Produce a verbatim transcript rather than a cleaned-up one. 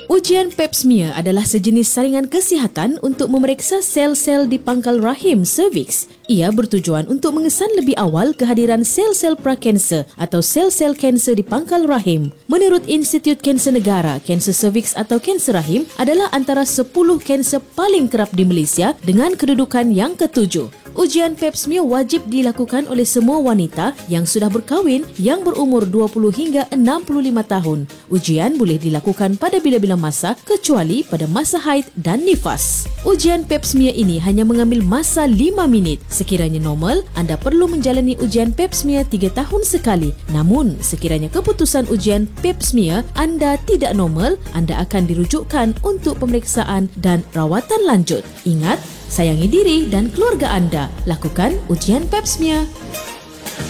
Ujian pap smear adalah sejenis saringan kesihatan untuk memeriksa sel-sel di pangkal rahim cervix. Ia bertujuan untuk mengesan lebih awal kehadiran sel-sel prakanser atau sel-sel kanser di pangkal rahim. Menurut Institut Kanser Negara, kanser cervix atau kanser rahim adalah antara sepuluh kanser paling kerap di Malaysia dengan kedudukan yang ketujuh. Ujian pap smear wajib dilakukan oleh semua wanita yang sudah berkahwin yang berumur dua puluh hingga enam puluh lima tahun. Ujian boleh dilakukan pada bila-bila masa kecuali pada masa haid dan nifas. Ujian pap smear ini hanya mengambil masa lima minit. Sekiranya normal, anda perlu menjalani ujian pap smear tiga tahun sekali. Namun, sekiranya keputusan ujian pap smear anda tidak normal, anda akan dirujukkan untuk pemeriksaan dan rawatan lanjut. Ingat, sayangi diri dan keluarga anda. Lakukan ujian pap smear.